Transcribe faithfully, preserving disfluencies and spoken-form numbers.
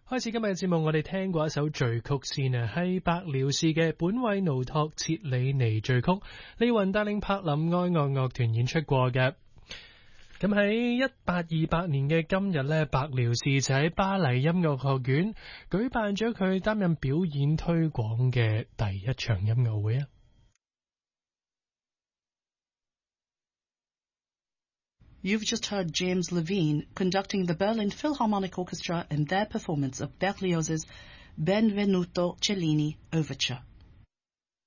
開始今日嘅節目，我哋聽過一首序曲先啊，係白遼士嘅本韋奴托切里尼序曲，利雲帶領柏林愛樂樂團演出過嘅。咁喺一八二八年嘅今日呢，白遼士就喺巴黎音樂學院舉辦咗佢擔任表演推廣嘅第一場音樂會啊。 You've just heard James Levine conducting the Berlin Philharmonic Orchestra in their performance of Berlioz's Benvenuto Cellini Overture.